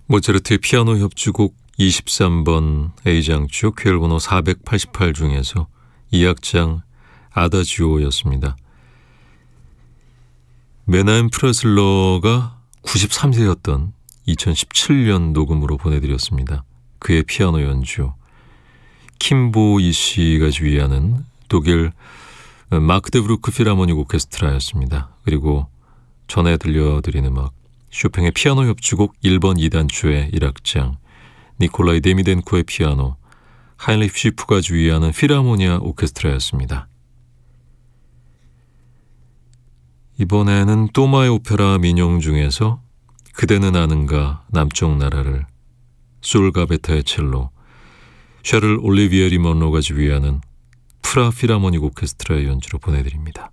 모차르트의 피아노 협주곡 23번 A장조 쾌열번호 488 중에서 2악장 아다지오였습니다. 메나헴 프레슬러가 93세였던 2017년 녹음으로 보내드렸습니다. 그의 피아노 연주, 킴보 이씨가 지휘하는 독일 마크데브루크 필하모닉 오케스트라였습니다. 그리고 전에 들려드린 음악, 쇼팽의 피아노 협주곡 1번 2단추의 1악장, 니콜라이 데미덴코의 피아노, 하인리히 쉬프가 지휘하는 필하모니아 오케스트라였습니다. 이번에는 또마의 오페라 민용 중에서 그대는 아는가 남쪽 나라를, 솔가베타의 첼로, 샤를 올리비에리 먼로가 지휘하는 프라 필하모닉 오케스트라의 연주로 보내드립니다.